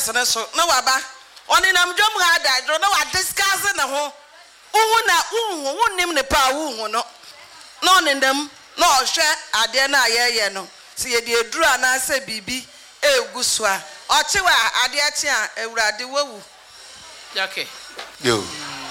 stairs na so na waba oni nam dwom ha da dro na wa discuss na ho uhu na uhu wonnim ne pa uhu no no ndem no hwe ade na ayeye no se ye de eduru ana se bibi egu so a ochewa ade achi a ewurade wawu okay yo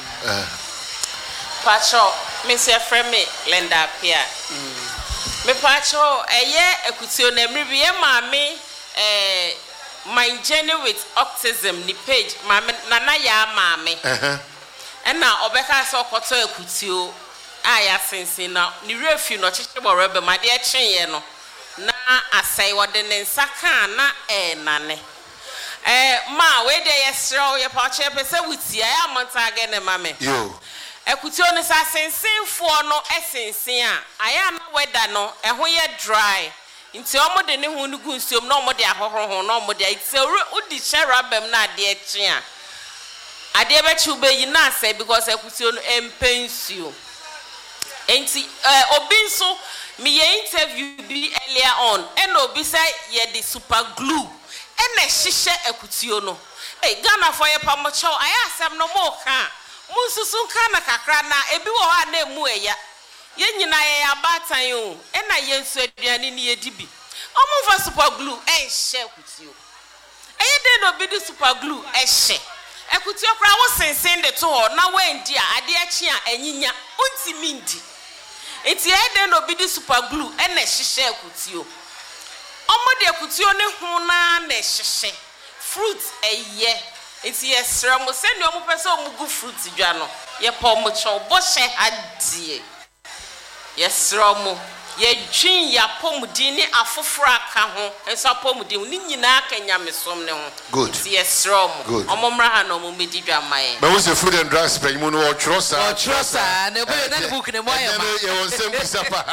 Pacho Mr. Fremi Linda Pia me pacho eye ekutio na mribi ye maame my journey with autism ni page maame nana ya maame na obeka so okoto ekutio aya sensin na ni refi no chichebo rebe ma de chenye no na asai wode ne nsaka na nane ma we de yesro ye pacho pese wuti aya monta age ne mame yo ekutio ne sa sensinfo no esensin a aya na weather no eho ye dry nti omo de ne hu nu gu nsuom na omo de ahohoro na omo de ite udi share bam na ade echi a ade be chi ube yi na say because ekutio no empensuo enti obi nso me ye interview bi earlier on and obi say ye the super glue and hihye ekutio no Ghana for ye pamocho aya asem no mo ka munsusun kana kakra na ebi wo ha na emu eya ye nyina ye abatan o na ye nsu aduane ni ye dibi omo fa super glue hye ekutio de no bi di super glue hye ekutio kra wo sensen de to ho na wendi a ade achi a anyinya untimi ndi enti de no bi di super glue na hye ekutio omo de ekutio ne hu na hye fruit eye enti yesra mo se ne omo pese omo gu fruit dwa no ye pa omo cho bo hye adie yesra mo ye twin ya pomudi ni afoforo aka ho enso pomudi ni nyina aka nyamesom ne ho good yesra mo omo mra ha no omo medi dwa maye but what's the food and drugs pay mu no trosa na bo na book ne mo ya ma ye won sem bisa pa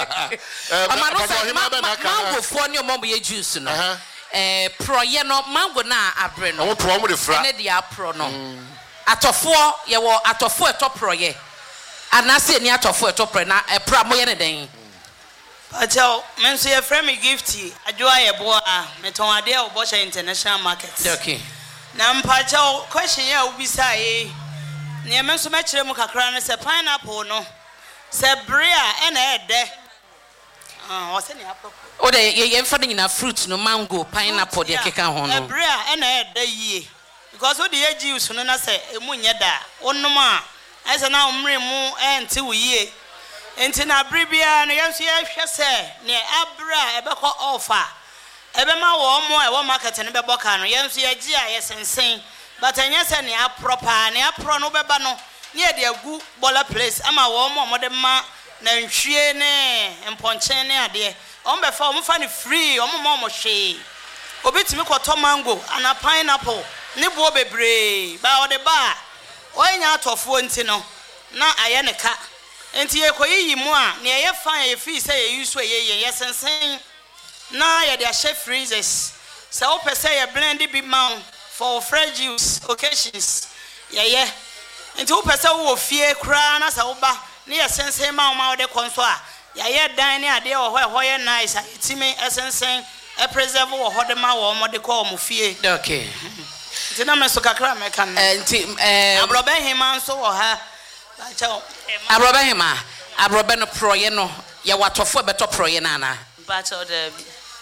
mango fo ni omo ye juice no pro ye no mango na abre no omo pro mo de fra ne dia pro no atofo ye wo atofo etopro ye anase ni atofo etopro na pro mo ye ne den Pacho menso ye frame gifty adwoa ye boa meton ade a obosha international market okay na mpacho question ye obisa ye ne menso me kire mu kakra ne se pineapple no se brea na ede o se ne apple o de ye mfa nyina fruit no mango pineapple de keka ho no brea na ede yie because o de ye juice no na se emu nye da onum a ese na omre mu enti wo yie enti na bribia no yenso ye hwe se ne abra ebekọ offer ebema wo mo e wo market ne beboka no yenso ye gi a ye sensen but enye se ne apropa ne apro no beba no ne ye de agu bola place ama wo mo de ma na nhwie ne mponchen ne ade o mbe fa o mfa ne free o mo hwe obetimi kwoto mango ana pineapple ne bo bebre ba o de ba o nya atofo nti no na aye ne ka enti ye koyi mu a ne ye fan ye fi say ye use ye sensen na ye de chef freezers so o pese ye blend bi man for fresh juice occasions ye enti o pese wo fie kra na sa wo ba ne ye sensen ma o de konso a ye dan ne ade wo ho ye nice a itimi esensen e preserve wo ho de ma wo mo de ko mo fie okay enti na me so kakra me kan enti abroba hima nso wo ha abroba hima abroba no proye no ya watofo beto proye na na bacho de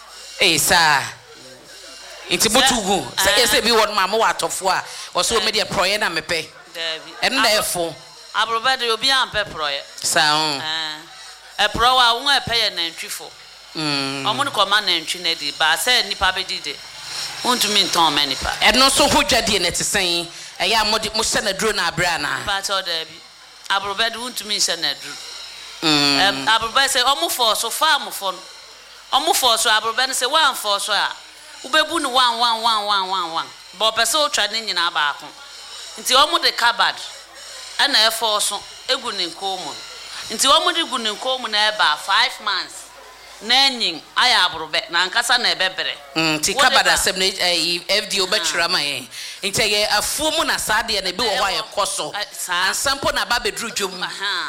sa enti botugu se bi won ma mo watofo a wo so me de proye na mepe em na efo abroba de obi ampe proye sa pro wa won epe ye nantwifo omo ne koma nantwi na di ba se nipa be di de untumi nton ma nipa no so hodwade ne tesen eya mo se na duro na abra na bacho de bi abroba de untumi se na duro abroba se omo for so farm for omo for so abroba ne se one for so a ubebu ni 1 bo pese o twa ne nyina ba ako nti omo de cupboard ana e for so egu ne nkomu nti omo de gu ne nkomu na e ba 5 months na nyin aya abroba na nkasa na ebebere nti cupboard asem ne FD obetwira ma ye nti ye afuo mu na saade na bi wo wa ye koso ansampo na ba bedru dwom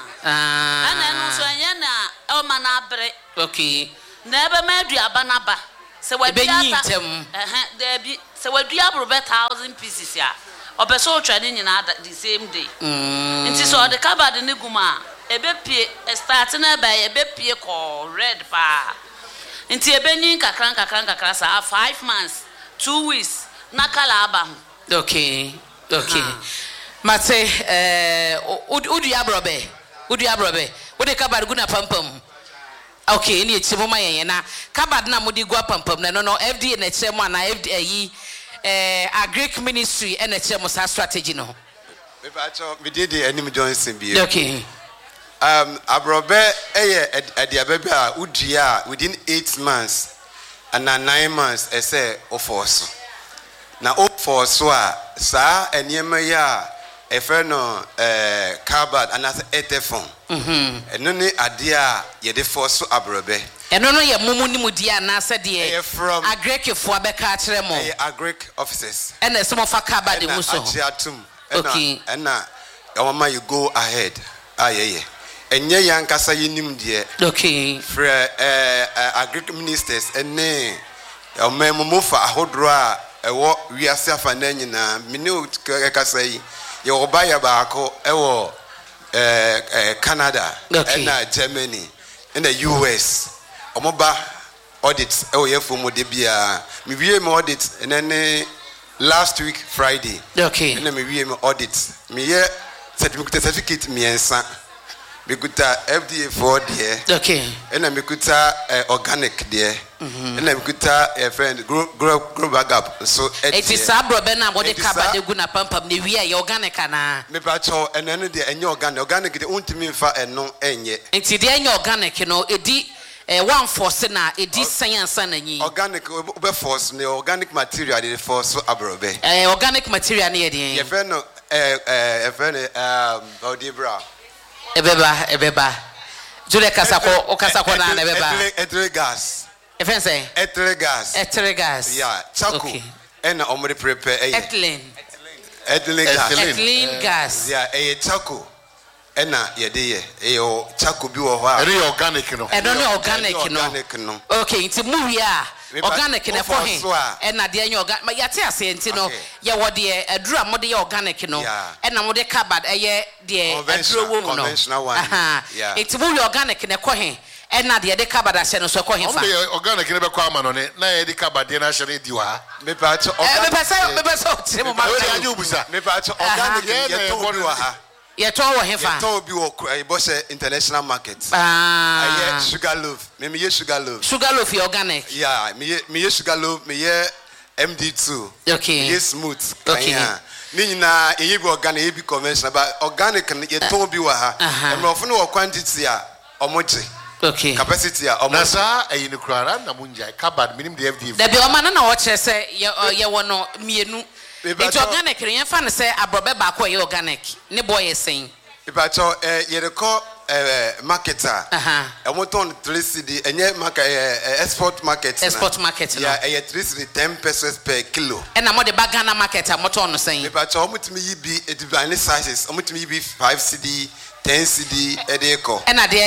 ana no so anya na o ma na abre okay na ebe ma aduaba na ba se wa bi ata ntem da bi se wadu abrobɛ 1,000 pieces ya obeso twa ne nyina the same day nti so the cupboard ne guma ebepie start na ba ebepie ko red pa nti ebenyin kakran sa 5 months 2 weeks na kala aba ho. Okay mate udu abrobɛ wode cupboard guna pampam. Okay, ni echimo ma yen na cupboard na mudi gua pampam na no FDA na echemo na FDA yi Agric Ministry and echemo sa strategy no. Me ba cho me dey anim Johnson bi. Okay. Abrobe adiabe a udua within 8 months and 9 months say ofoso. Na ofoso a sa enema ya efe no cupboard and as etefon. Eno ne ade a ye de force abrobe. Eno no ye mumu ni mudi anasa de from Agric fo abeka kire mo. Agric officers. And some of cupboard mu so. Okay. And na you go ahead. Yeah. Enye yankasa yenim de. Okay. For Agric ministers ene omemofa ahodro a ewo wiase afa na nyina mene kasa yi ye obaya baako ewo Canada, and Germany, and the US. Omoba audit. Oh, yeah, for Modibia. Me audit, and then last week Friday. Okay. And then me audit. Me certificate me and son. Me could FDA for there. Okay. And then me could organic there. And then me could a friend grow back up. So it is abrobe na what the cupboard de guna pampam ni we organic na. Me pacho and then the organic the untimi fa eno enye. Nti de enye organic no edi one force na edi science na nyi. Organic be force the organic material the force abrobe. Organic material na ye den. Ye fe no odibra. Ebeba. Jule kasako na ebeba. Etre gas. Efen say? Etre gas. Yeah, charcoal. Okay. And omre prepare ethylene gas. Yeah, charcoal. And ye dey charcoal bi wo ho a. Ere organic no. E no organic no. Okay, nti mu wi a organic na for him. And na de organic. Ma yate ase nti no ye wo de adura mo de organic no. And na mo de cupboard ye de adura wo mu no. Aha. Nti mu wi organic na for him. And na de cupboard ase no so ko him fa. Organic na be kwa ama no ne na ye de cupboard na ase di wa. Me pa cho organic. Me pesa ti mo ma. Me pa cho organic ye to bi wa ha. Ye to wo him fa. Ye to bi wo Ibose international market. Sugar loaf. Me ye sugar loaf. Sugar loaf organic. Yeah, me ye sugar loaf, me ye MD2. Okay. Ye smooth. Okay. Ni na ye bi organic, ye bi conventional, but organic ye to bi wa ha. E mo fo no quantity a omoje. Okay. Capacity a na sa ayi ne kura na munja cupboard minim the FDA. Da bi o ma na wo kire se ye wo no mienu. It's organic. You find say abrobe ba ko ye organic. Ne boy is saying. Ipacho ye recall marketer. E won ton 3 cedi enye market export market. Export market. Yeah, e 3 cedi 10 pesos per kilo. E na mo de Ghana market mo ton no saying. Ipacho omutimi yi bi edivine sizes. Omutimi yi bi 5 cedi 10 cedi edeko. E na de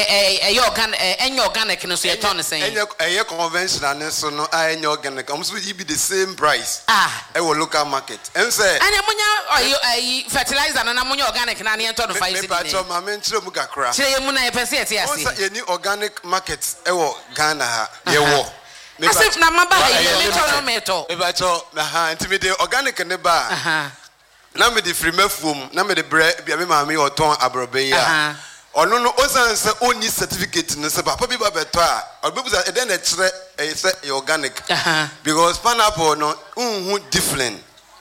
enye organic no so ye ton no saying. Enye conventional no so no enye organic. Omso yi bi the same price. E wo local market. En say anya munya fertilizer na munya organic na ne ton no 5 cedi. Ipacho ma menchiro mu kakra. Chire mu na ye pese ye ase. Onsa ye ni organic market e wo Ghana ha. Ye wo. Asif na maba ye meto no meto. Ipacho intimidate organic ne ba. Na me de free mafum na me de bre bia me ma me oton abrobe ya ono no osan se oni certificate no se papa bi ba beto a obebuza e den na kire e se organic because pineapple no unhu different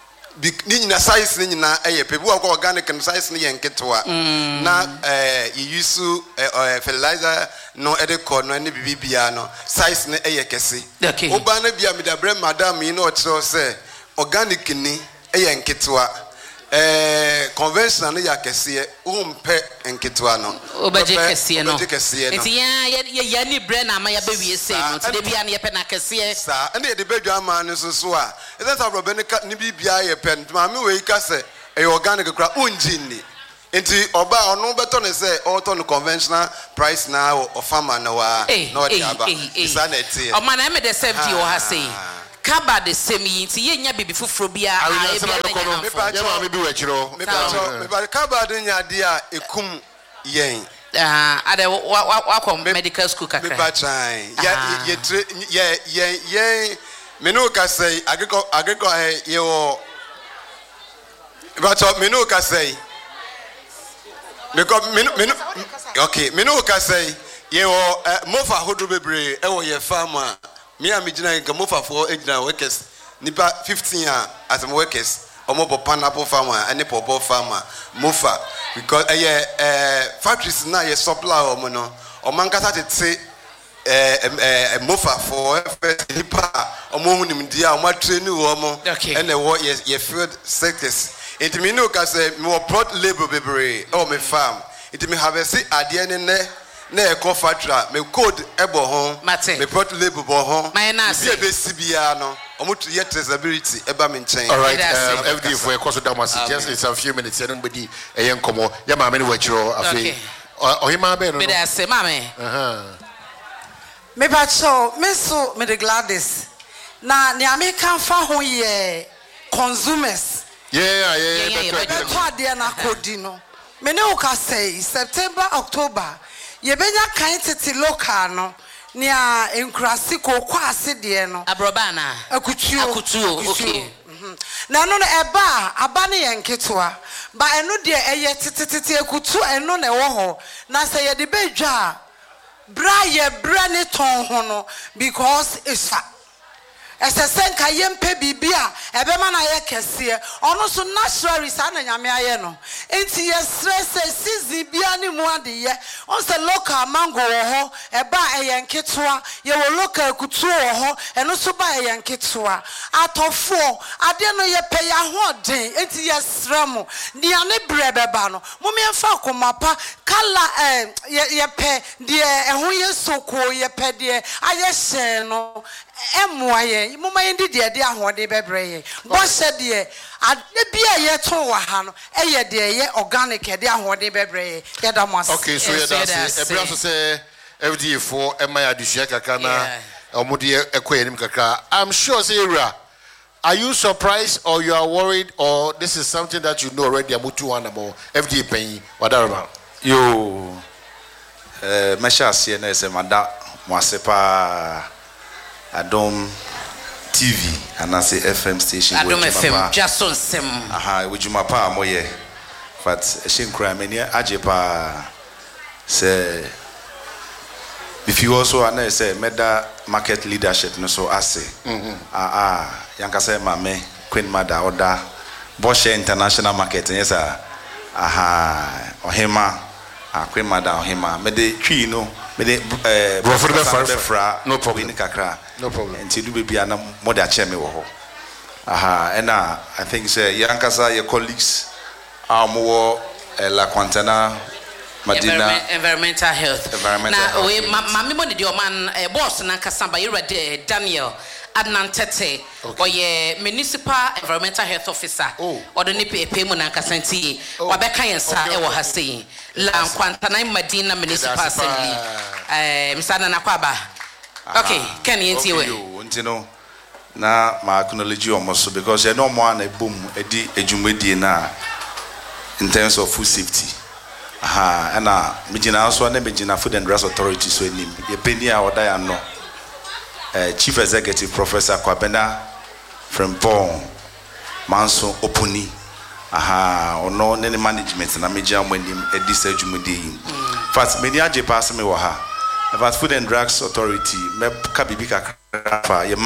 ni nyina size ni nyina eye pe bi wa organic no size ni yenketwa na you use fertilizer no edeko no ne bibia no size ni eye kese oba na bia me da bre madam yi no kire se organic ni eye nketwa conventional ya kese umpe nketwa no obaje kese no enti ya ni bre na ma ya be wie sei no ti de bia na ye pe na kese sa ene de bedwa ma no so a ese sa bro be ni bibia ye pe ma me we ka se e organic kra unjini enti oba ono beto ne se auto no conventional price na o farmer na wa no de aba isa na tie o ma na me de safety o ha sei cover the same yinti ye nya bibi fufuro bia me be we chiro me ba cover the nya dia ekum yen ade wa medical school kakra me ba try ye me no ka say agriko ye wo but me no ka say because me okay me no ka say ye wo mofa hodo bebre e wo ye farmer me am gina nka mofa for ejina workers nipa 15 as workers omo pineapple farmer and pawpaw farmer mofa because factories na ye supply omo no oman kasa tete mofa for nipa omo hunim dia omo train wo omo and wo ye field sectors it me no ka say me plot labor bebre o me farm it me harvest ade ne na eko fatra me code ebo ho me plot labor bo ho be be sibia no omutu ye traceability eba me nchen. All right, FD for course damas just it's a few minutes and nobody eyen komo ya ma me ne wachiro afi ohima be no me da se ma me me ba cho me so me the Gladys na ni American fa ho ye consumers yeah beto ade na kodi no me ne o ka say September October ye benya kan tete local no nia enkrasi ko kwase de no abroba na akutuo okay na no aba ne yenketoa ba eno de eye tete akutu eno na wo ho na say ye de bedwa bra ye bra ne ton ho no because isa esesen ka yempe bibia ebema na ye kese ono so natural isa na nyame aye no enti ye stress season bia ne mu ade ye on se local mango ho eba eyenketoa ye wo local kutu ho eno so ba eyenketoa atofo ade no ye pe ya ho den enti ye sremo dia ne brebeba no momemfa komapa kala ye pe de ehun ye soko ye pe de aye hye no emoaye mumayindi de ahode bebreye bo hye de ade bia ye to wa ha no eye de ye organic de ahode bebreye ye da mas. Okay, so ye da say ebra so say FD for emma adusua kaka na omode ekoyenim kaka. I'm sure say Ira, are you surprised or you are worried or this is something that you know already amutu one about FD pen wadarama yo mesha se na se mada moasepa Adom TV and I say FM station Adom FM just on sim wujuma pa moye but shin cry many ajepa say if you also and say meda market leadership no so ase yanka say mame Queen Mother order Boshe international market yes ohema Queen Mother ohema me de twi no me de no problem kakra no problem until you be ana more than chairman wo ho and I think say yankasa your colleagues more La Quantana Madina environmental health na we mami mo de o man boss na kasamba you ready Daniel Adnantete or ye municipal environmental health officer or the nipe payment na kasanti wabeka yensa e wo ha sei La Quantana Madina municipal assembly msana na kwaba. Okay, can you see we? Ntino na ma acknowledge you almost because you know more na boom edi ejumedi na in terms of food safety. And mijina also na mijina Food and Drugs Authority so enim. Ye peni a oda ya no. Chief Executive Professor Kwabena from Bon Manso Opuni. Ono ne management na mijia mwenim edi se ejumedi. First many aje pass me wa ha. About Food and Drugs Authority, me kabibi kakra ye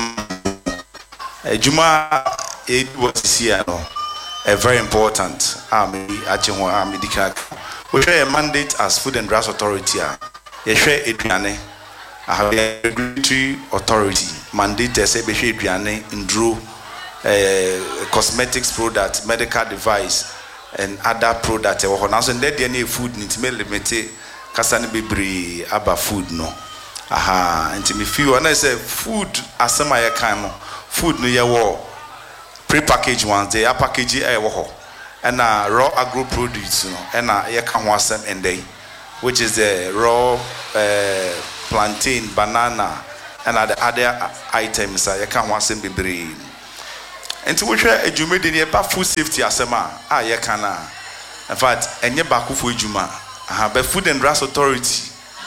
juma it was here no very important me ajeho medical we share a mandate as Food and Drugs Authority ye share eduane regulatory authority mandate say be share eduane ndro cosmetics product medical device and other product e wo na so nded dey na food need me limit kasane bebre aba food no nti me feel na say food asema ye kan no food no ye wo pre-packaged ones they are packaged e wo ho and raw agro produce no and ye kan ho asem and which is the raw plantain banana and other items you can want some be and to which a jumedi near food safety asema you can in fact and your back for juma but Food and Drugs Authority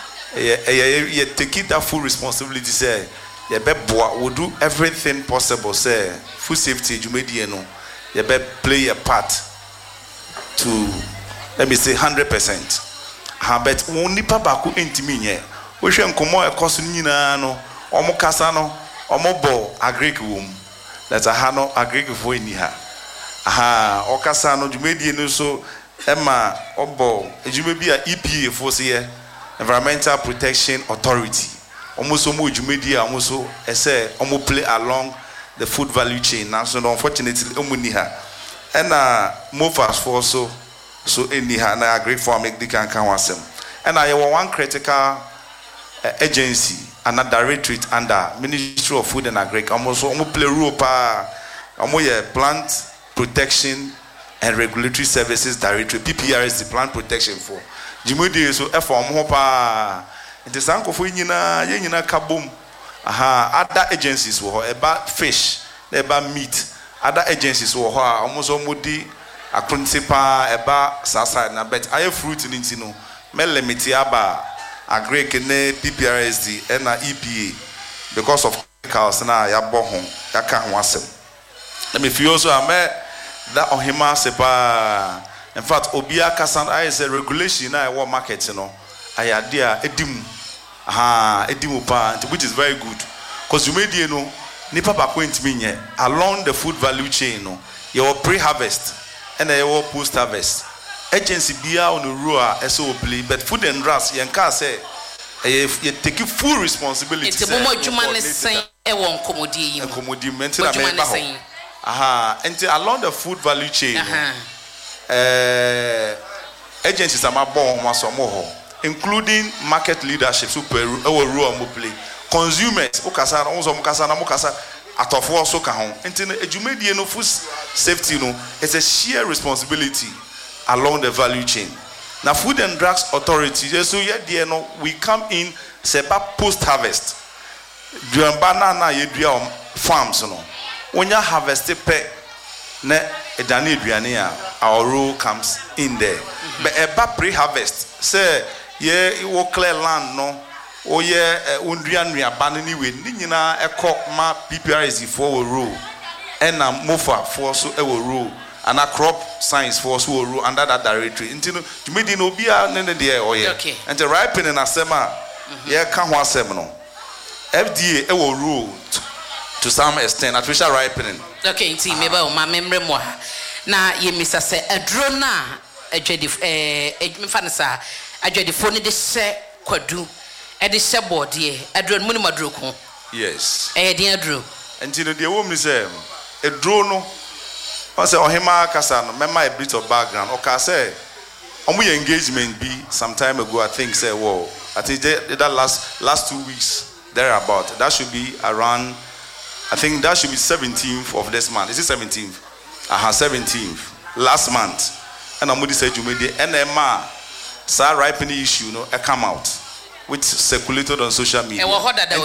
you take it that full responsibility say you will do everything possible say food safety jumedi no you play a part to let me say 100%. But only papa ku intimi we hwe nkomo ekoso nyina no omo kasa no omo bo agric wom that aha no agric fo ni ha aha okasa no dwumedie no so ema obo edwuma bi a EPA fo se ye Environmental Protection Authority omo so mo dwumedie a omo so ese omo play along the food value chain now so unfortunately omo ni ha and movers for so anyhow na agric farming they can wasem and I have one critical agency and a directorate under Ministry of Food and Agric almost play role pa Plant Protection and Regulatory Services Directorate PPRS the Plant Protection for Jimudi so for pa it is uncle for nyina kabum other agencies were about fish about meat other agencies were almost mudi a principal eba sasa na bet aye fruit ni ntino me limit aba agric ne PPRSD na EPA because of chemicals na ya bo ho ya ka ho asem let me feel so am that ohima sepa in fact obia kasan aye say regulation na e market no ayade a edim edimu pa which is very good cause you made no nipa ba point me nye along the food value chain no your pre-harvest and a post harvest agency bia on the rua so play but Food and Drugs you can say you take full responsibility it's a momo juma sen e won komodi mentina me and along the food value chain agencies am abon ho so mo including market leadership super rua mo play consumers ukasa na mo kasa atofo so ka ho enti ejumedie no food safety no is a sheer responsibility along the value chain. Now Food and Drugs Authority so here no we come in say post harvest during banana yedua farms no when you harvest pe na edane aduane a our role comes in there but eba pre harvest say ye wo clear land no oye ondua ba ni we ni nyina ekọ ma PPRS for rule and mofa for so e rule and a crop science for so rule under that directory until you made no bia ne de oye and the ripening asema ye ka ho asem no FDA e rule to some extent artificial ripening okay nti me ba o ma memre mo na ye misa se adro na adwedi me fa ne sa adwedi fo ne de se kwadu e de se bode adro mu ni madro ko yes de adro nti no de wo mi se edro no o se ohima kasa no mema a bit of background o ka say omo engagement be some time ago I think say well I think that last 2 weeks there about that should be around I think that should be 17th of this month. Is it 17th? 17th last month. And I'm said you made the NMA sa ripening issue no come out which circulated on social media. Yes.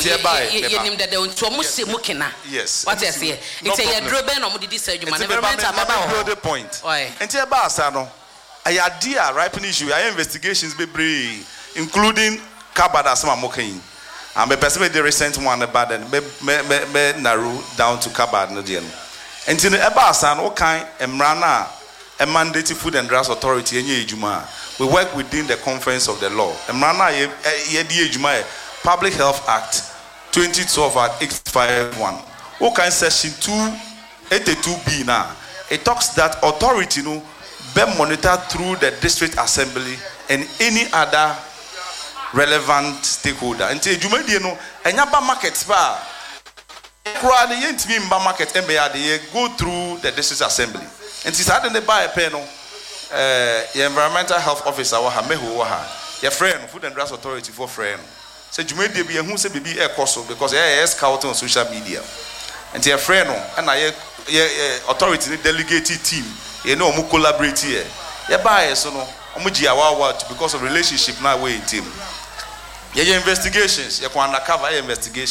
What I say? It's a drawback no did this the point. And here ba sa no idea ripening issue investigations be including Kabada asema mokain. And the person the recent one about then me narrow down to Kabad no deal. And in the Ebasan, what kind Emrana, a mandated Food and Drugs Authority, we work within the conference of the law. Emrana Public Health Act 2012 at 851. What kind section 282B now? It talks that authority no be monitored through the district assembly and any other relevant stakeholder. And say Jumedi no enyaba market ba kura the yentimi mba market MBA they go through the district assembly. And say that they buy a pen no environmental health officer wa ha meho wa ha your friend Food and Drugs Authority for friend. Say Jumedi be who say be e cost because e scout on social media. And your friend no and na authority delegated team you know mu collaborate here. You buy so no omu ji awa because of relationship now we team. Your investigations, your undercover investigation.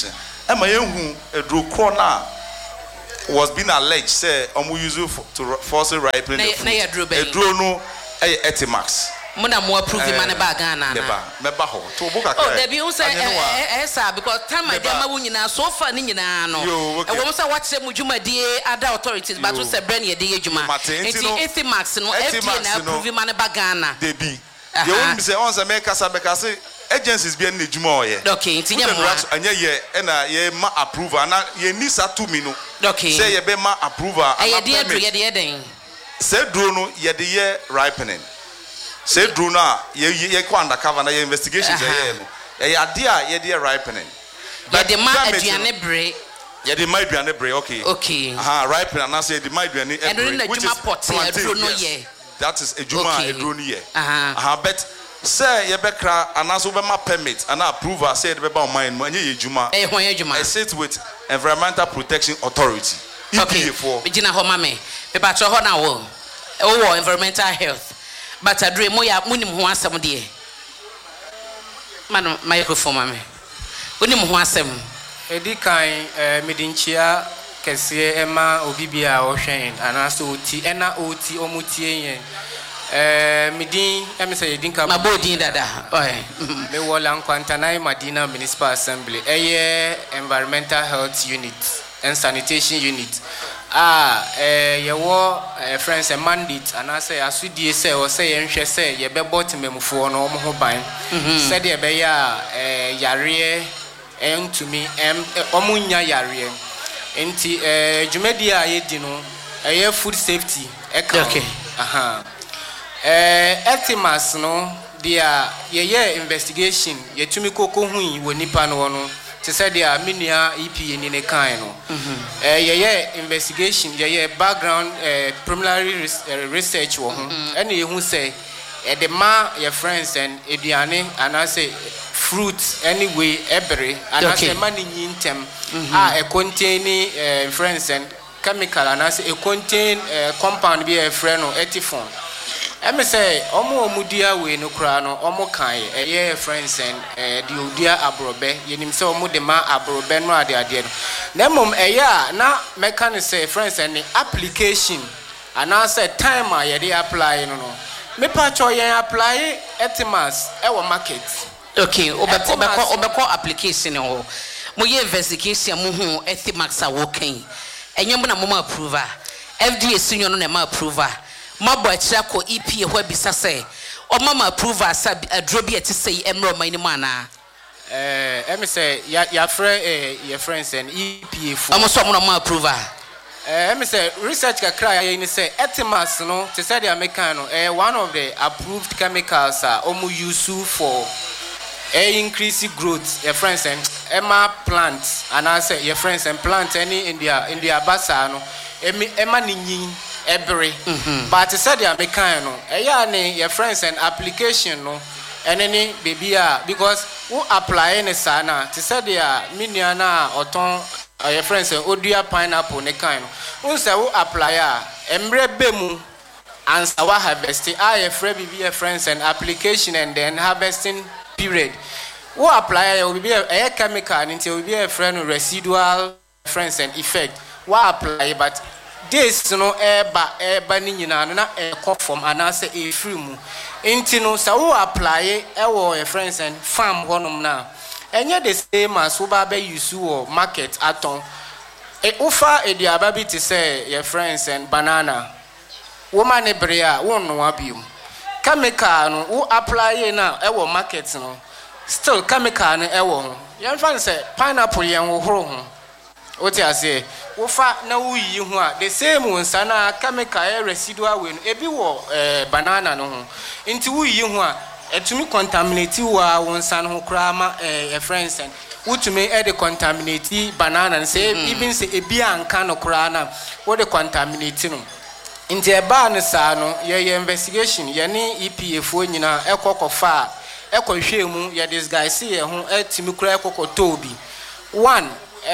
Emma Yehu a drew corner was being alleged, say, use to force ripening a drew no Etimax. Muna more proving man about Ghana. Oh, there be also because time my dear Mawuna so far in no. I want to watch them with Juma dear other authorities, but to say Benny dear Juma. Etimax and Etimax proving man about Ghana. They be. You won't say on the make us a agencies being the Juma. Okay, it's in your and ye ma approval, and ye need 2 minutes. Okay, say ye be ma approval. I dear say Bruno ye the year ripening. Say Druna, ye undercover na ye investigations ye idea ripening. But the man Adriane Bray. Ye the might be an ebre, okay. Okay. Ripening and I say the might be an ebre. Which is that is a Juma a drone ye. But say ye bekra and as over my permit and approval said about mine when ye Juma. I sit with Environmental Protection Authority. Okay. Jina Homame. Pepacho Hona wo. Oh, environmental health. But I dream more munim who some dear. Man, microphone, mammy. Unim who some. Edikai, Medinchia, Cassia, Emma, Obibia, Ocean, and also T. Enna O.T. Omuti. Medin, Emissary Dinka, my body, Dada. Me Wallan Quantanai, Madina Municipal Assembly, Environmental Health Unit and Sanitation Unit. You were friends a mandate, and I say, as we do say, or say, and she say, you be bought me for no more buying. Said you be Yarie, and to me, Omunya Yarie. Enti, Jumedia, you food safety. Okay. Etimas, no, dear, ye investigation, ye to me coco hui, when Nipan no. To say there are many EP in a kind. Investigation, background preliminary research. Any who say, the ma your friends and Ediane, and I say fruits anyway, every, and I say money in them are containing friends and chemical, and I say a contain compound be a friend or etiphone. I may say, Omo Mudia we no crano, Omo Kai, a year friends and the Udia Abrobe, Yenim so Mudema Abrobe, no idea. Nemum a year, now mechanic say friends and the application, and I said time I apply, no. Me pacho ye apply Etimas, our market. Okay, Obeko application or Moye investigation, Muhu, Etimax are working, and Yamuna Mama approver, FDA senior no Nema approver. Mabo chako EP where bisa say or mama approval sab a drobia to say emro my mana me say your friends and EP for almost someone ma approval me say research ka cry you say Etimas no to say the American one of the approved chemicals are omu use for increase growth your friends and Emma plants and I say your friends and plant any in their basa no Emma ninyi every but said the American your friends and application no and any baby because who apply any sana to say the miniana or ton your friends and odia pineapple ne kind who say who apply embre bemu and our harvesting your friends and application and then harvesting period who apply will be a chemical until will be a friend residual friends and effect what apply but this no eba ni na form and answer a free mu enti no so wo apply your friends and farm honum na enye the same as wo ba use wo market aton ufa e dia ba bi to say your friends and banana woman ebrea wo no abium chemical no wo apply na your market no still chemical no ho yan fan say pineapple yan wo horo ho what I say, Wofa na wuyi hu a the same one sana chemical residual we ebi wo banana no ho nti wuyi hu a etumi contaminate wa won san ho kra ma friends and wutumi the contaminate banana and say even say ebi anka no kra na wo the contaminate no nti e ba no sa no ye investigation ye ni EPF nyina ekokofa ekohwe mu ye disguise ye ho etumi kra ekokotobi one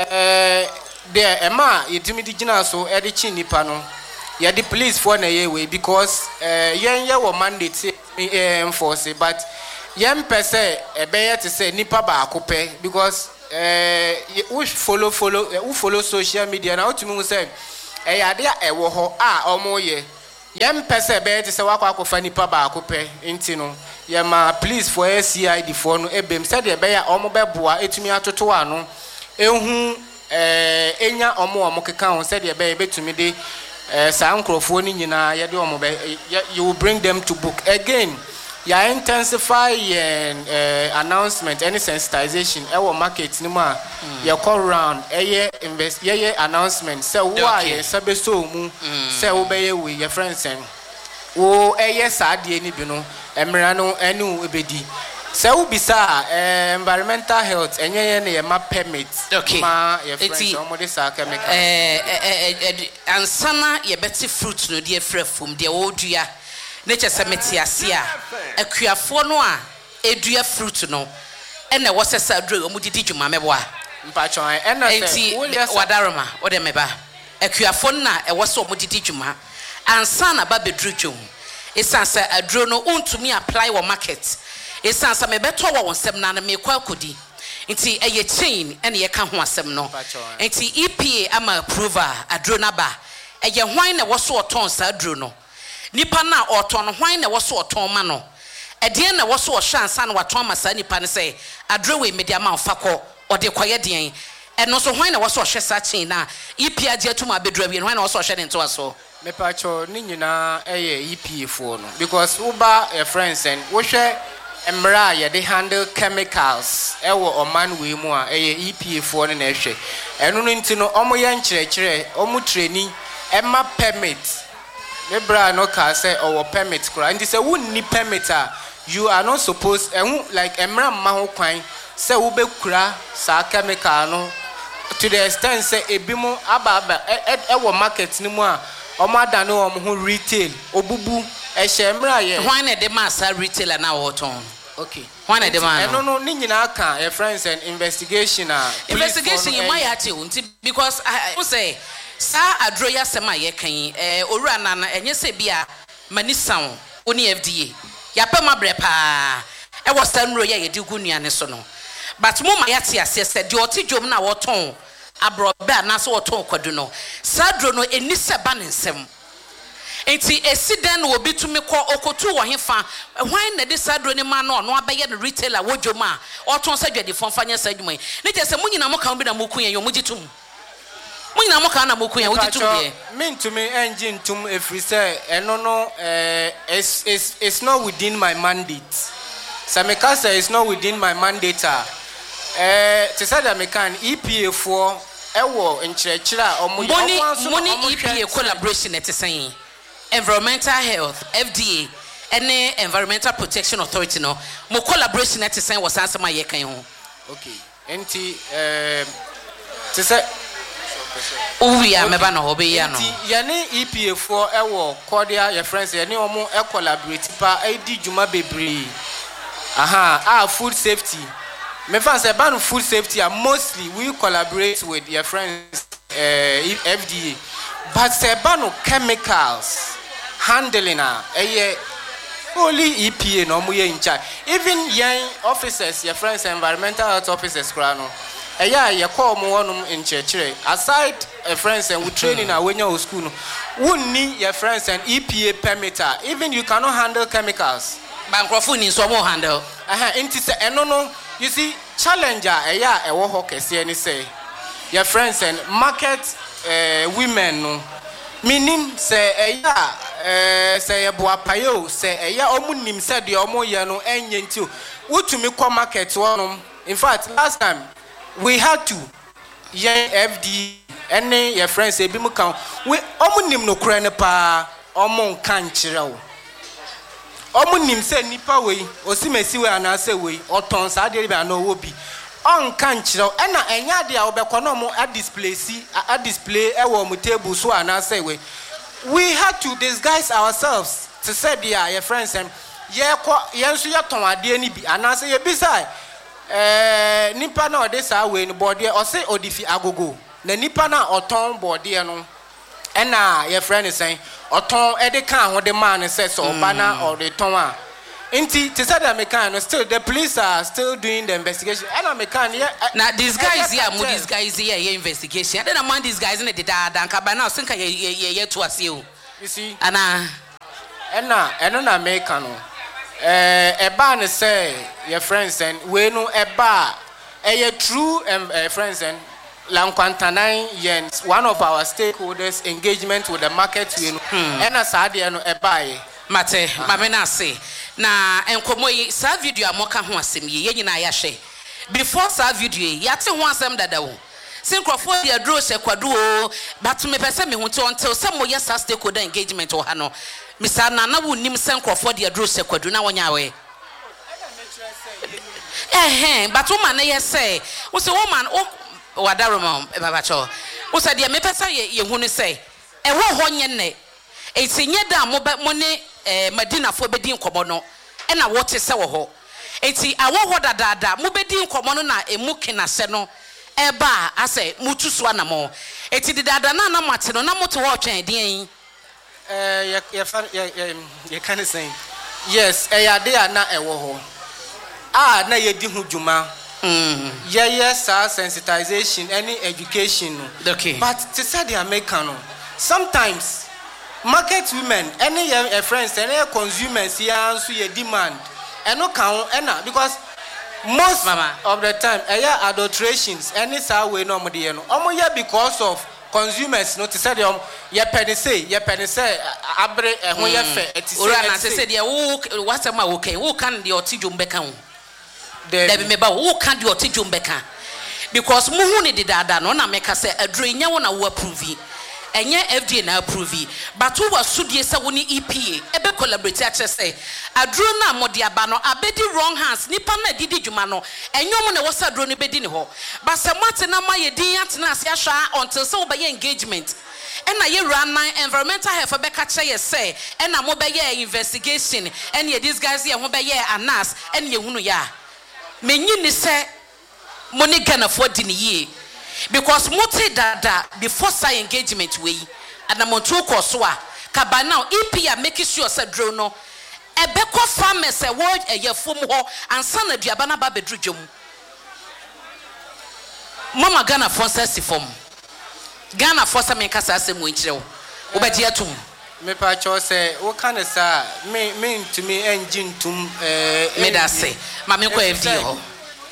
there Emma yetimi di gina so e de chi nipa no ye the police for na ye we because yen ye wo mandate enforce but yen pese e be ye to say nipa ba akopɛ because we follow social media na otumi hu say ade a ewo ho a omoye yem pese be te se wakwakofa nipa ba akopɛ nti no yema please for CID for no ebem said de be ya omo beboa etumi atoto ano ehu enya omo keka ho said de be betumi de sa nkrofo ni nyina ye de omo be you will bring them to book again. Ya intensify announcement any sensitization our market ni ma ya call round invest announcement say why sabe so mu say wo be we your friends and wo saade ni bi no emra no enu ebedi say wo bisa environmental health enye ne ma permit ma your friends omo de sa chemical ansana ye beti fruit no de frefum de wo dua nature semetiase a akuafo no a edua fruit no ene wo sesa adro omu didi dwuma mebo a mpachon ene se wadaroma wo de meba akuafo na e wo se omu didi dwuma ansa na ba bedru twom esansa adro no untumi apply wo market esansa mebeto wo wonsem na na mekwa akodi nti eye chain ene ye ka ho asem no nti EPA ama approval adro na ba eye hwan na wo so oton sa adro no nipa na oton hwan na wo so oton ma no edien na wo so ohwansa na waton ma sa nipa ne say adrowe media ma ofakọ ode koye den eno so hwan na wo so ohwe sa chain na EPA je atuma bedru abi hwan na wo so ohwe den to aso me pacho ni nyina eye EPA fo no because uba friends and wo hwe emra ye dey handle chemicals ewo oman we mu a eye EPA fo no na ehwe eno no nti no omo ye nkyerɛkyerɛ omo training emma permit Lebra no ka say our permit kura and say wunni permit you are not supposed like emra ma ho kwan say wo be kura sa chemical no to the extent say ebimu aba e market ni mu a omada no ho retail obubu e hye emra ye hwan na de ma sa retailer na wo ton okay hwan na de ma no ni nyina ka your friends and investigation you might have to because I say sa adro ya sema ye kan owura nana enye se bia manisan oni FDA ya pema bre pa e wo stanro ya ye di gunuane so no but mo ma ya ti ase se de otidwom na wo ton abrobe na so wo ton kwadu no sa adro no eni se ba nsem enti esiden wo bitumi kọ okotu wo hefa hwan na de sa adro ni ma no no abaye no retailer wo dwoma oton sa dwade fonfanya sa dwuma ni je se mo nyina mo kan bi na mo kun ye mo gitum Munyina mo kana mo kun ya wodi tumbe me to me engine tum every say no it's not within my mandate Sameka say it's not within my mandate to say that me can EPA for ewo nkyerɛkyerɛ a money EPA collaboration at saying environmental health FDA and environmental protection authority no mo collaboration at saying was answer my ye kan ho okay enti to say Uya meba no hobe ya no. Yane EPA for ewo cordial your friends yane omo e collaborate pa e di djuma bebre. Food safety. Me fan say ban food safety mostly we collaborate with your friends FDA. But say ban chemicals handling only EPA no mo ye in charge. Even young officers your friends environmental health officers krano. You call me in church. Aside friends and we training when you're school, wouldn't need your friends and EPA permitter. Even you cannot handle chemicals. Bankrophone in some more handle. No. You see, challenger a war hockey say your friends and market women no. Meaning say say a boapayo say omunim said the omo yano enyentu. What to me call market one. In fact, last time we had to FD any your friends say bimu kan we omunim no kura ne pa omon kan kyerɛ omunim say nipa we osimesi we anase we oton sa de ba no wo bi on kan kyerɛ ɛna enya de a obekɔ no mo a display e wo mo table so anase we had to disguise ourselves to say your friends and yenso ye ton ade ni bi anase ye bisai nipa na ode sa we ni body o say odifi agogo na nipa na oton body no na your friend is saying oton e de kan ho de man say so ba na o de ton a Inti, to say that mekan, still the police are still doing the investigation. And I mekan, yeah. Now these guys here, these guys here, investigation. I don't mind these guys in the data. Danka by now, think I to us you. You see, and I mekan. A ban say your friends and we know a bar. A true friends and Lanquantanine Yens, one of our stakeholders' engagement with the market, and a Sadiano a buy. Mate, Mamena say, na enkomoyi sa video amoka ho asem ye nyina ya hwe before sa video yate ho asem dadawo synchrophone dia draw se kwado but me pese me ho to until some moye sa stakeholder engagement o ha no misa na na wonim synchrophone dia draw se kwado na wonya we but woman na ye say wo se woman o wadaroma baba cho wo se dia me pese ye hu ne say e ho nye ne etinye da mo ne Madina for bedin komo no na wote se wo ho enti awo dada mo bedin komo no na emuke na se no eba ase mutu so anamo enti dada na mate no na moto wo twen den you can say yes ya de na ewo ho na ye di hu djuma yes sensitization any education okay but to say the American sometimes market women, any friends, any consumers here, so you demand, and no count, and because most of the time, adulterations, any way no more because of consumers, not to say them, ye penny say, abre, and when you said, what's a okay, who can the otijum become? There be who can the otijum become? Because Muhuni did that, no, make us say a drain, you want to approve. Enye FDA na approve but who was sudie se woni EPA ebe collaborate a say adro na mode aba no abedi wrong hands nipa na didi dwuma no enyom na wosa adro ne bedi ne ho but se mate na ma ye din atena ase ahwa until so be engagement ena ye run environmental health be ka che ye say ena mo be ye investigation ena these guys here ho be ye anas ena ye hunu ya menyi ni se mo ne Ghana for di ne ye because multi dada before say engagement we and I'm on two coursewa kaba now EPA making sure say drone no ebeko farmers a word a year from ho and son of diabana ba bedrujum mama Ghana for say form Ghana for some kasa asem winchire wo be dia tum me pa cho say wo kan sa me to me engine tum me da say ma me ko FD ho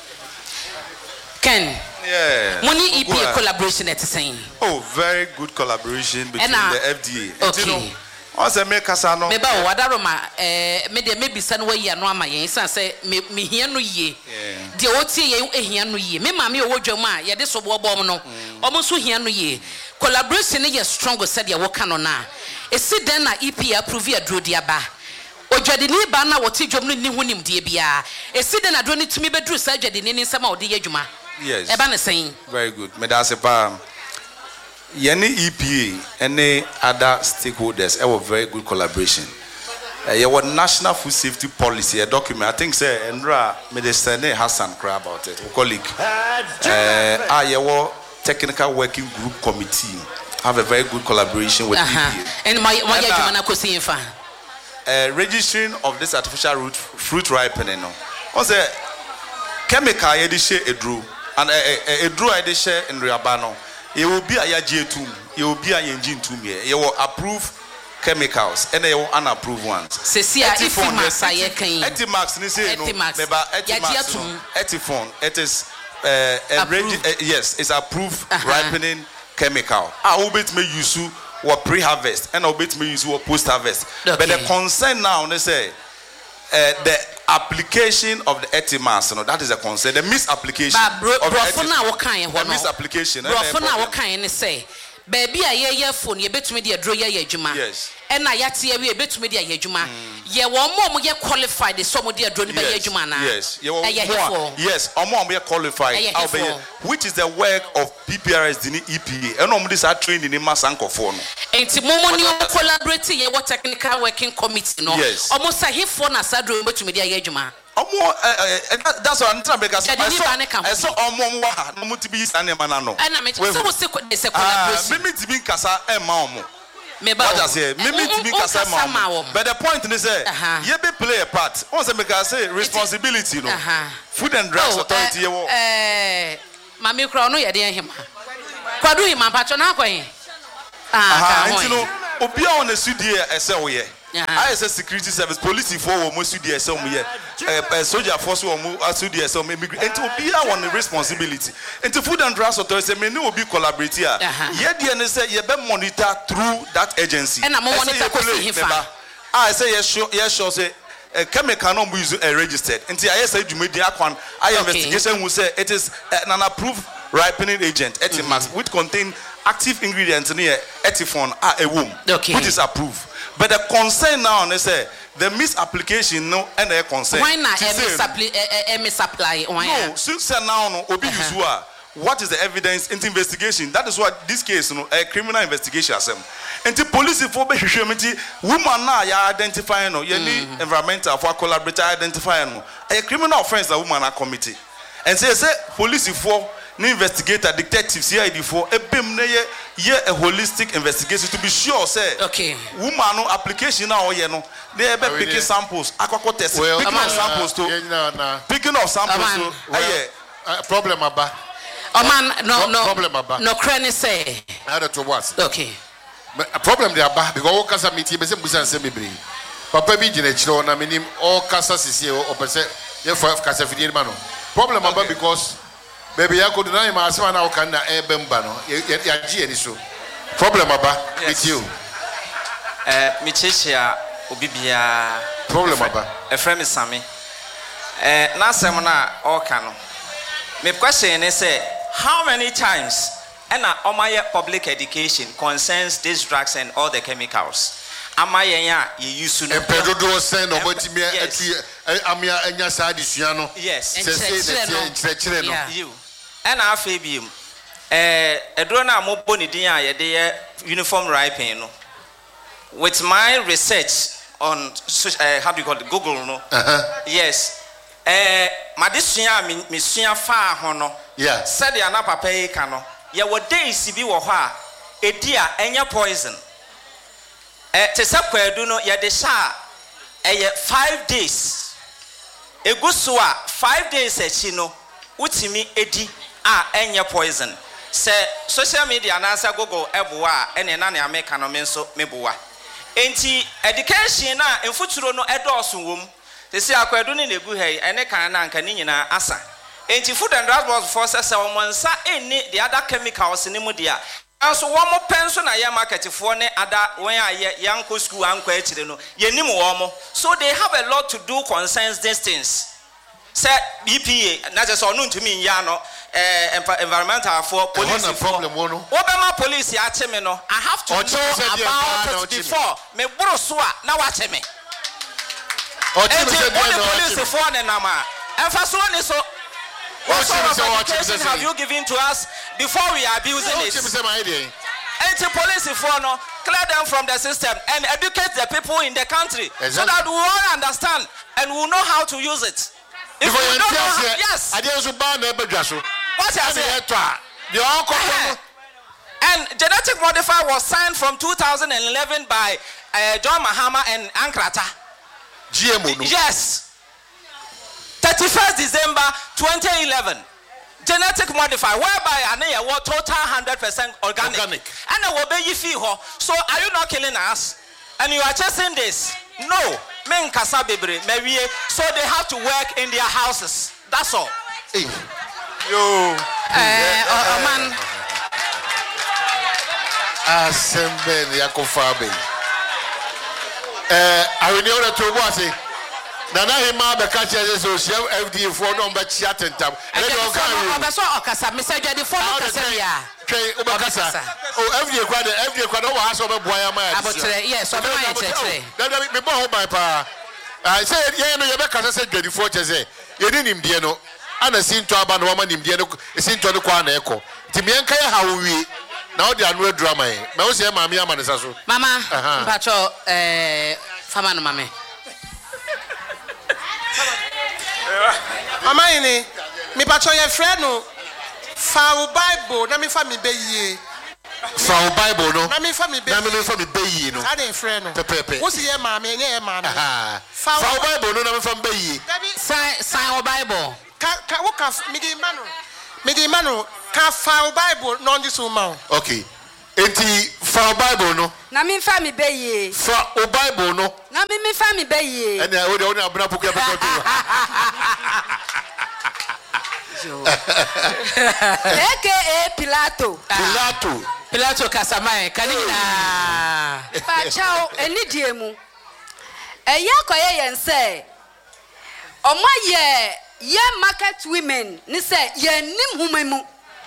Ken. Yeah. Money EPA collaboration at saying. Oh, very good collaboration between the FDA. Okay. Also, make Casano. Maybe Wadaroma, maybe some way you know my yes, I say, me here no ye. The OTA here no ye. Me, mammy, or Joma, ya this or Bobono, almost here no ye. Collaboration is stronger, said ya work on now. A sit then EPA approve ya drew diaba. Ojadini bana what you ni hunim diabia. A sit then I don't need to me bedrew surgery in some of the Yajuma. Yes. Ebana saying. Very good. Medasepa. Any EPA, any other stakeholders, have a very good collaboration. Your national food safety policy, a document. I think say Endra Medicine Hassan cry about it. Colleague. Your technical working group committee have a very good collaboration with EPA. And my registering of this artificial fruit ripening. Also, chemical edishe edru. And a draw edition in Riabano, it will be a yajetum, it will be a engine to me. You will approve chemicals and they will unapproved ones. Cecia, Etimax, Etifon, it is yes, it's approved ripening chemical. I will bet me use what pre-harvest and I'll bet me use what post-harvest. But the concern now, they say, the application of the Etimas, that is a concern. The misapplication of the misapplication. Brofona what say? Baby, a year phone, you bet me the draw ye juma. Yes. And I yet we bet me the juma. Ye one more ye qualified the some of the drawn by ye juma. Yes, yes, or more we qualified. Which is the work of PPRS, the EPA, and all these are trained in Masanko phone. And Timon, you collaborating what technical working committee. No, yes, almost a hip phone as I drew to me the juma. That's what I'm trying because I saw no to be standing manano. And I mean, so collaboration. Mimi to be Casa and Mamo. What I say, me to be kasama. But the point is say, you be play a part. Once I say responsibility, no. Food and Drugs Authority. Mami kro no ye de him. Kwadu him ampacho na kwen. You know, obia on the studio ese wo ye. I say security service police for wo mo studio ese mo ye. Soldier force wo mo studio ese mo immigrant. Enti obia on the responsibility. Enti Food and Drugs Authority say me no obi collaborate here. Ye de ne say ye be monitor through that agency. And mo monitor ko see him fa. I say yes sure say chemical no be registered. Until I say Jumedi Akwan, investigation will say it is an approved ripening agent, Etimax, which contain active ingredients near Etifon a womb, which is approved. But the concern now, they say the misapplication no and the concern. Why not misapply? No, since now no obi usua. What is the evidence in the investigation? That is what this case, a criminal investigation. And the police for woman now you identifying no, you need environmental for collaborator identifying a criminal offense that woman are committed. And say police for no investigator, detective, CID for a BIM a holistic investigation to be sure say woman no application now they have picking samples, aqua test, picking of samples to picking of samples to problem about. Oh man, no cranny say. I don't know what. Okay. A problem there about because all casa meeting, but some semi bring. Papa be general, na minim all casa sisi or percent. You for casa fidin mano. Problem about because baby I could deny my son now can na bembano. Ya G any so. Problem about with you. Micheshia Obibia. Problem about a friend is Sammy. Na semana all cano. My question is how many times and my public education concerns these drugs and all the chemicals? Am I you used to know? Pedro send or what Amia Enya Sadisiano? Yes, you and our Fabium. A drone are more bonidia, a uniform ripening. With my research on how do you call it? Google, no? Yes. Madisia Missia far hono. Yeah. Said the anapa cano. Ya what days si be wa a dear and your poison. Tesapque do no ya de sha 5 days. A gusua 5 days a chino, utimi edi and your poison. Say social media nasa gogo ebua and an American menso mebua. Enti education na in futuro no edosun wom. They say akwadu ni negu hey ene kan na nka ni nyina asa. Enti Food and Drugs forces say omonsa eni the other chemicals ni mu dia. Anso wo mo penso na ya market fo ne ada wen aye yanko school anko akire no yenim wo mo. So they have a lot to do concerns these things. Say BPA na just onu ntumi nya no environmental for police problem wono. Obama police ya cheme no I have to know about it before me bro so na wa cheme. What police for nama? And for so so what sort of education have you given to us before we are abusing it? Anti-police for no clear them from the system and educate the people in the country so that we all understand and we know how to use it. If we don't know, yes. What I say? And genetic modifier was signed from 2011 by John Mahama and Ankrata. GMO. Yes. 31st December 2011. Genetic modifier whereby I was total 100% organic. And I will be ho. So are you not killing us? And you are chasing this? No. Men kasa bebre mewie. So they have to work in their houses. That's all. Hey. Yo. Man. Assemble Yakofabe. I will know to what Nana hima be catch us so FDA for no be chat and tab. Obeso okasa message the phone okasa ya. Okay, obakasa. Oh FDA kwad o ha so be boya ma. Abotre yes, so be ma cheche. That me bo by pa. I say ye no ye be kasa say 24 chese. Ye ni nimdie no. Ana sinto aba no ma nimdie no sinto no kwa na eko. Ti me enka ye ha wi. Na o de anu drama e. Me o se maami ama ne saso. Mama, mpacho fama no mame. Mama ini mi pacho ye friend no fa Bible na mi fa mi be ye From Bible no. Na me fa me be. Na me fa me be yi no. Ade friend no. Pepepe. Wo si ye maame nye ye maame. From Bible no na me fa be yi. Sign Bible. Ka wo ka me di manu ka fa Bible no ndi so ma. Okay. Enti from Bible no. Na me fa me be yi. From Bible no. Na me fa me be yi. Ene o de oni abuna poku ya AKA Pilato. Pilato Kasamae kanina. Pa chao eni diemu. Eya koye yen say. Omo ye market women ni say ye nim humemu.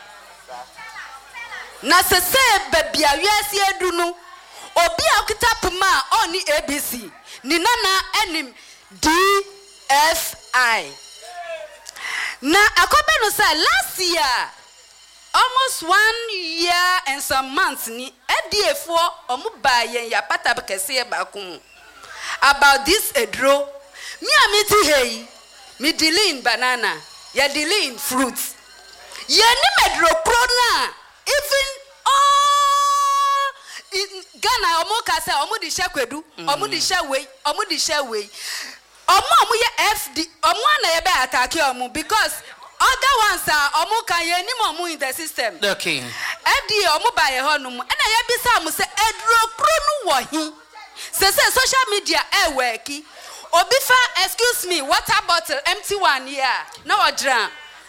Na se bebia wiase edu no. Obi akita puma oni ABC. Ni nana enim DFI. Na akobe no say last year almost 1 year and some months ni ediefo omuba yen ya pata bekese ba kun about this edro me amiti hey me dealing banana ya dealing fruits ye ni medro krona even all in Ghana omoka say omudi shekwedu omudi shewe omudi shewe omo ye FD omo na ye be attack omo because other ones are omo kan ye ni mo in the system. Okay. FD omo ba ye honum na ye bisa mo say edro kro no wo hi. Say social media e worki. Obi fa excuse me water bottle empty one here. Na odran.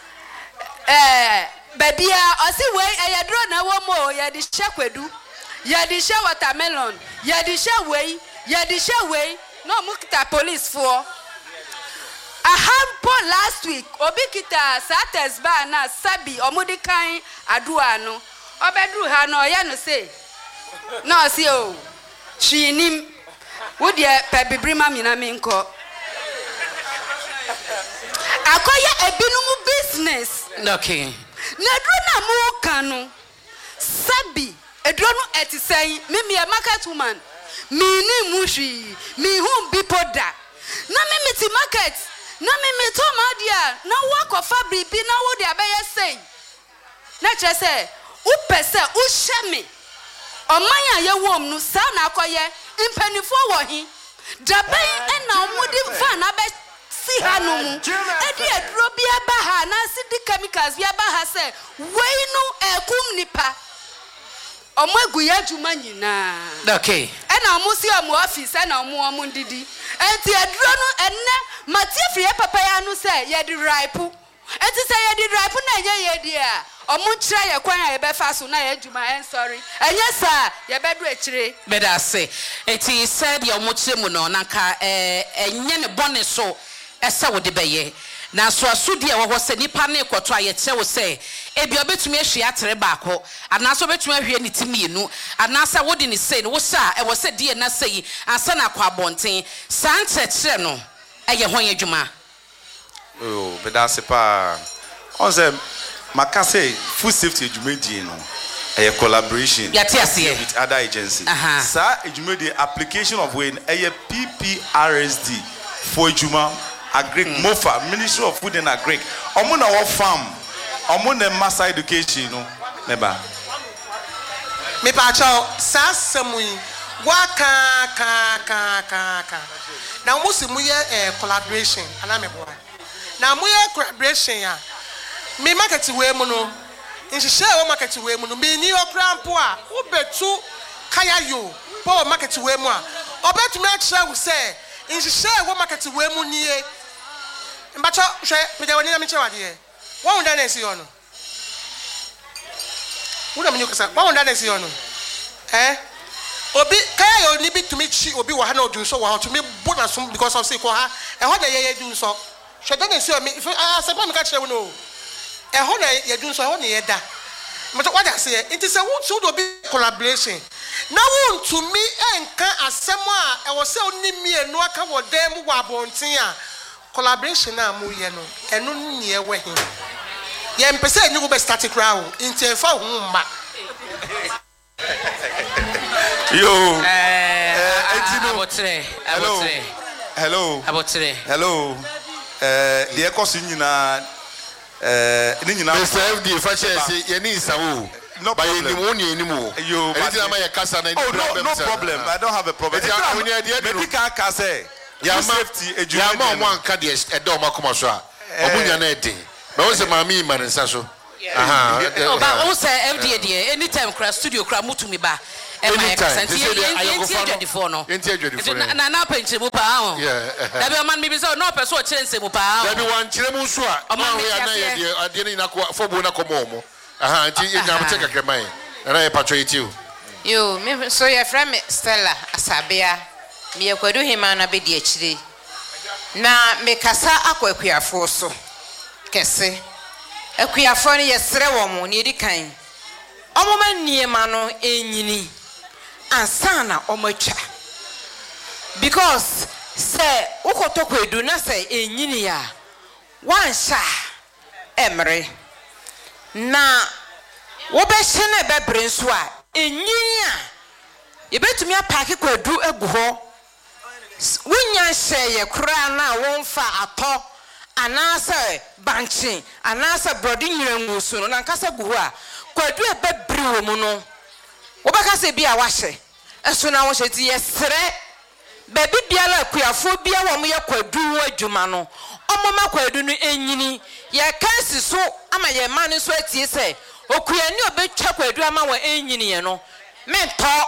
Baby osi we ye dro na wo mo ye di shekwedu. Ye di she watermelon. Ye di she we. Ye di she we. No mukita police for a handful last week obi kita sates ba na sabi omudi kan adua no obedru ha no ye no say no see o chinim wo de pebibrima mina me nko akoye ebinum business. Okay. Na dru na mu kan no sabi edro no etisai me market woman me ni mushi me hum bipoda na me ti market na me to madia na work fabric bi na wo de abeye say na che say u pese u sheme oman aye wom no sa na akoye impanifo wo hi daben e na omudi fa na be si ha no mu e di edro bi aba ha na sidi chemicals bi aba ha say we no ekum nipa omegu ya juma nyina. Okay. Na omusi omu office na omu ndidi enti edro no enne matie free papa ya no say ye di ripe enti say ye di ripe na enye ye di a omu kire ye kwan ya ye be fa so na ye juma en sorry enye sa ye be do akire beda say enti said ye omu kire mu no nanka enye ne bone so ese wo de beye na so asudi e wo se nipa na ekoto aye kire wo say ebi obetumi ahwe atere baako anaso obetumi ahwe ni timienu anasa wodi ni say no wo sa e wo se die na say ansa na kwa bonten sanche kire no eye hon adwuma oh beda se pa on say maka say food safety adwumadi no a collaboration with other agencies sa adwumadi application of when a PPRSD for adwuma agric mofa Ministry of Food and Agric omo na wo farm omo na mass education no meba me pa chao sa samui wa ka na mo se mu ye collaboration ana me boa na mo ye collaboration ya me market we mu no nhihye wo market we mu no me ni okra mpo a wo betu kaya yo po market we mu a obetu me akira wo se nhihye wo market we mu nie mbacho hwe peja wani na me chewa de wo unda na esi yo no wo na me nyukasa wo unda na esi yo no obi kaya yo ni bi tumi chi obi wa ha na odun so wa to me bona so because of say ko ha e ho na ye dun so hwe da na esi yo me asepa me ka kire wo no e ho na ye dun so ho na ye da mbacho what I say it is a wo to do bi collaboration na wo ntumi enka asem a e wo se oni mienu aka wo dem wo abonten a collaboration na mu ye no eno ni ye we hin ye mpese enyu go be static raw inte fa hu mma yo hello the economy nyina ni nyina Mr. FD fa che say ye ni sawo No problem. No problem. I don't have a problem. Maybe can say. Safety. But what's the mommy man and Sasso? But also FDA, anytime crash studio cram to me back. Anytime. Nana pension mupa. Every man maybe so no person chance mupa. Everyone Chilemuswa. I didn't know for Bonacomo. I'm take a cremay. And I patriote you. You, so your friend Stella Asabia, me a quadu him and a BDHD. Na me casa aqua forso. Kese. A queer funny yesterday, near the kind. Omo near mano enyini. And sana omocha. Because say ukotokwe do not say enyini ya. One sha Emery. Na wobeshene be brinswa enyini a. Yebetumi apaki kwadu egu ho. Wunya sheye kura na wonfa ato. Anasa banchi anasa brodi nyirengusu no nankasa guhu a kwadu ebebri wo mu no wobaka se bia wahye eso na wo hyeti yesre baby biala akuafo bia wo mo ye kwadu adwuma no omoma kwadu no enyini ye kansi so ama ye ma no so atie se okuani obetwa kwadu ama wo enyini ye no mento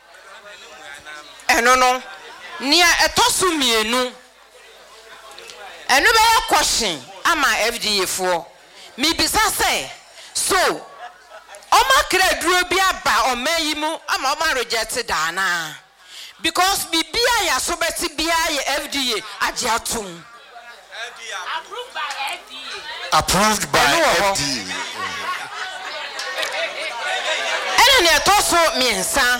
eno no nia etosu mienu enu be ya question ama FDA for me bisa say so oma kra duro bi aba o mayimu ama oma reject dana because bibia ya so beti bia ye FDA agiatum approved by FDA ene ne toso miensa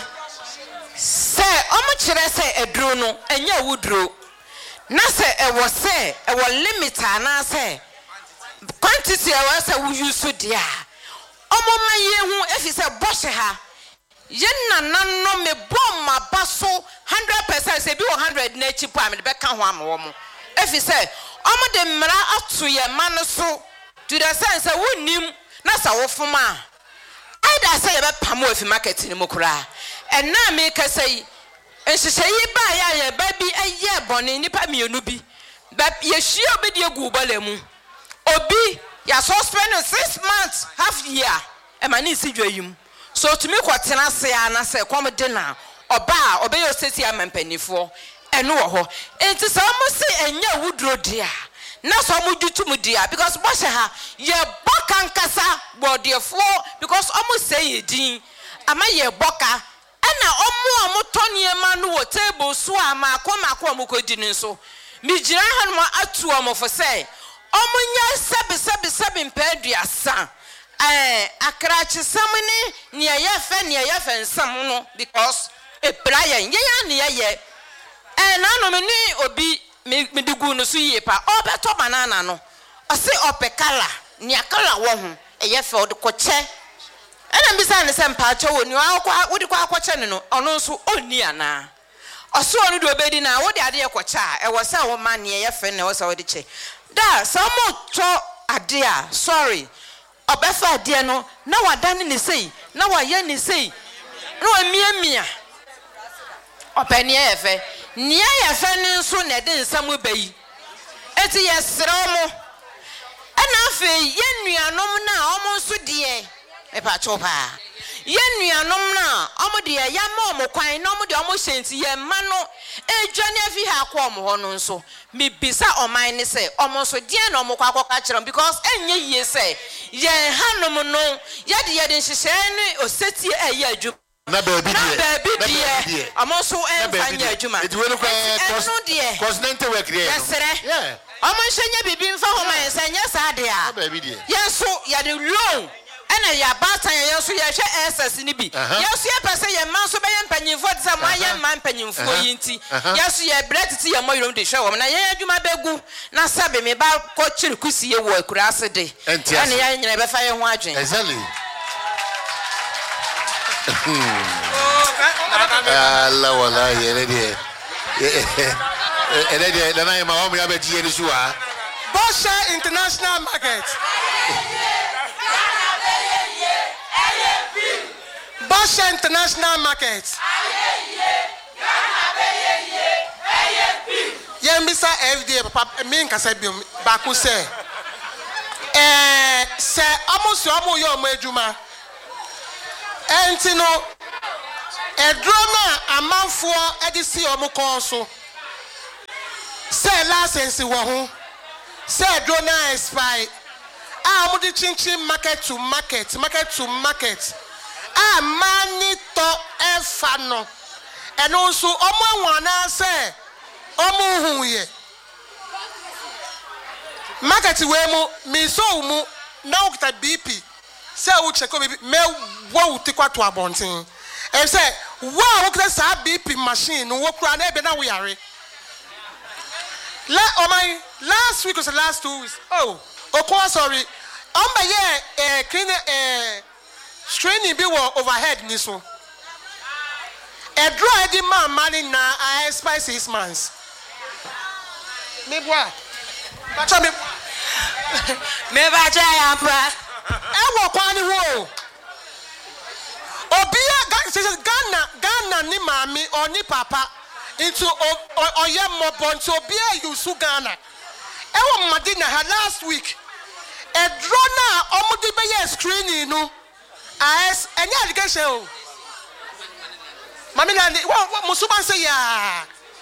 say omo kire say eduro no enya wuduro na say e was say e was limit na say quantity e was say we use dia omoma ye hu efi say boshe ha ye nanano me bom mabaso 100% say bi 100 na chi po am de be ka ho am wo mo efi say omo de mra atu ye man so to the sense say wonnim na sa wo foma either say ye be pamo efi market ni mokura and na me ka say enhyehyeye ba ya ba bi eye bone nipa mienu bi ba ye hwie obedi egu balemu obi ya so spend 6 months half year e ma ni si dwayim so to me kwotena se ya na se kom de na oba obe yo sesi amampanifo eno wo ho enti so mo se enya wudro dia na so mo jutum dia because bo she ha ye boka nkasa bodefo because omo say edin ama ye boka na omo toniye manu wo table so ama akoma mukodi nso migira hanmo atu omo fo say omo nya sebi mpeduasa akrachi samni ne ye fe nsam no because e prayer ye ne na no me ni obi me digu no so yie pa obeto banana no o se opekala ne akala wo ho ye fe o de koche ena mbisa ne se mpaacho woni akwa wodi kwa akwache ne no ono nso onni ana oso onu do obedi na wodi ade ekwache a e wo se wo ma ne ye fe ne wo se wodi che da samo to ade a sorry obefa ade no na wadane ne sei na waye ne sei na wa miamia opani ye fe nia ye fe ne nso na de nsam bayi eti ye sremo ena fe ye nuanom na omo nso de epa chopa ye nuanom na omo de ya ma omo kwan na omo de omo hyenti ye ma no edwane afi ha kwa omo ho no nso me bisa oman ne se omo so de na omo kwa akwa kire because enye yie se ye hanom no ye de nhyehyɛ ne oseti eye adwu na baby die omo so enfanya adwuma it will cause nente work there yeah omo hyenye bibi mfa ho man se nya sa de a yeso ye de loan ena ya batan yeso ye hwe SS ni bi yeso ye pese ye man so be ye mpanyimfo de se mo ye man mpanyimfo yinti yeso ye bretiti ye moyrom de hwe wo na ye adwuma begu na sabe me ba ko chiri kusi ye wo akura ase de ena ye nyina be fa ye ho adwen exactly Allah wallahi elede elede na ma wa mu ya be die ni so a Bosha International Market Osha International Market. Yembisa FDA papa me nkasa biom ba ko se se amosu amo yo mo adwuma enti no edro na amanfo edisi omo kon so se license wo ho se edro na expire amu di chinchin market to market to market mani to efa no eno so omo anwana se omo huye market we mu mi so mu na okita BP say wo check BP me wo utikwa to abontin e say wo okita sa BP machine wo kura na ebe na wo yare last week was the last 2 weeks okwa sorry amba ye clean straining be overhead ni so e draw the man money na I expect 6 months me boy bacha me bacha ya pra e wo kwa ni wo obia Ghana ni mami oni papa into oye mobo into obia yusu Ghana e wo madina ha last week e draw na omudi be ye screening no as any allegation o mami na musuba say ya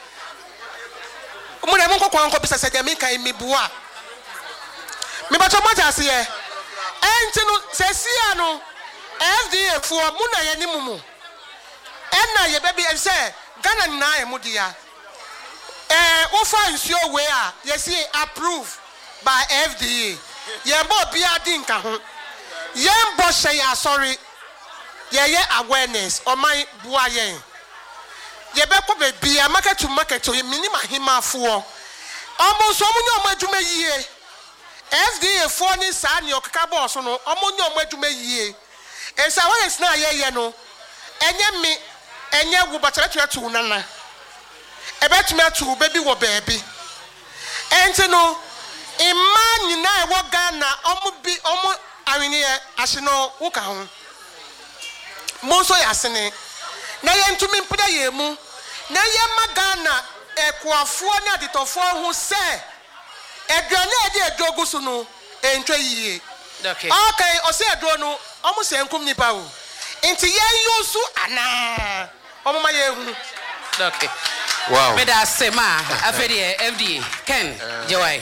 mo na mo kokwan ko bisa se de me kan me bua me ba to mo ja se e enti no se sia no FDA fo mu na ye ni mumu e na ye be say Ghana na e mu dia wo fa nsuo we a ye see approved by FDA ye bo bia di nka ho ye mbo hye ya sorry ye awareness o man bua yen ye be ko be bia market to market o minima hima fo omo so omo nyo adwuma yie FDA fo ni sa ni okaka boss no omo nyo adwuma yie e sa awareness na ye no enye me enye wo batara to nana e betumi atu baby wo baby enti no imani na e wo Ghana omo awini ahino wo ka ho mo so yasene na ye ntumi mpeda ye mu na ye magana ekoafo ne aditofo ho se eduane ade edogu so no entwe yie okay o se edo no omo se nkum nipa o enti ye yusu ana omo ma ye hu okay wow me da sema afedi FDA Ken Jewai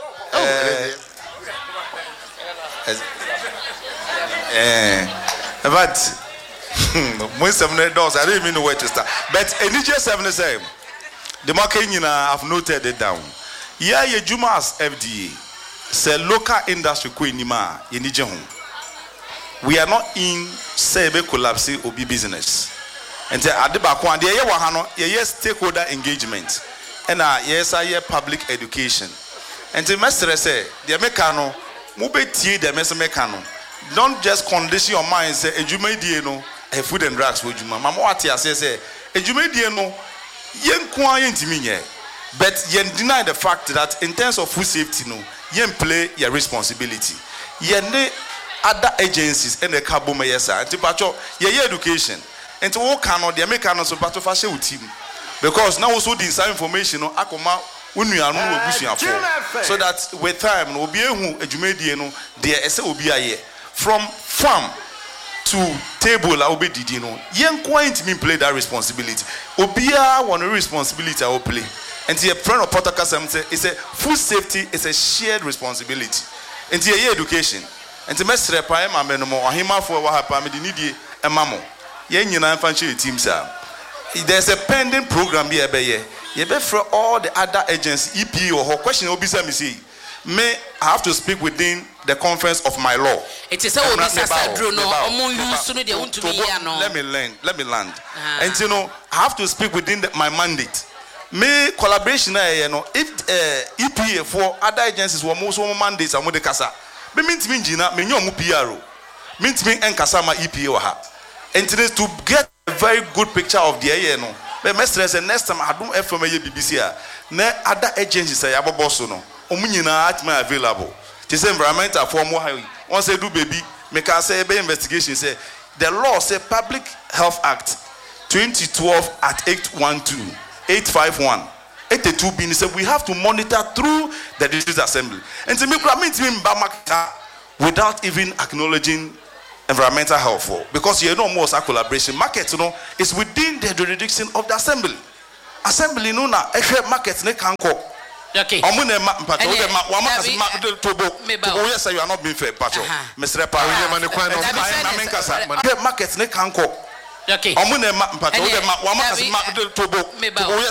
but most of the doors I don't even know where to start. But NJ 77, the market I've noted it down. Yeah, ye Jumas FDA say local industry kuinima yenije home. We are not in sebe collapse obi business. And say adiba kwa de ye wahano ye stakeholder engagement. And yes I public education. And the master say the mekano mubeti the mekano. Don't just condition your mind say ejumedie no a food and drugs for juma mama what ya say ejumedie no yen kwa yentimi nye but yen deny the fact that in terms of food safety no yen play your responsibility yen ne other agencies and the cabo mayesa anti pacho ye education and to work on the American so pacho fa she team because now also the inside information no akoma unu anu obusuafo so that with time no obi ehu ejumedie no there ese obi aye from farm to table I will be did yen quite me play that responsibility obia one responsibility I will play and the friend of Porter Kasam say it's a food safety is a shared responsibility and the education and the mestre pa ma me no mo ahima for wa hapa me need e mamo yen nyina fan share team sir there's a pending program here ye be for all the other agencies EPA or question obisa me say may I have to speak within the conference of my law. It is let me land. And you know, I have to speak within my mandate. May collaboration if EPA for other agencies were most mandates and the casa. But means me Gina, me no PRO. Means me and Kasama EPA ha. And to get a very good picture of the no. But Mr. and next time I don't FMA BBC. Ne other agencies say aboboso no. Omunyina at my available. This environmental form once they do baby, make us say investigation say the law say Public Health Act 2012 at 851 82b said we have to monitor through the district assembly. And to me, without even acknowledging environmental health, because you know most collaboration market, is within the jurisdiction of the assembly. Assembly no na market ne can go. Okay. You are not being fair, Pacho. Mr. Market ne can go. Okay.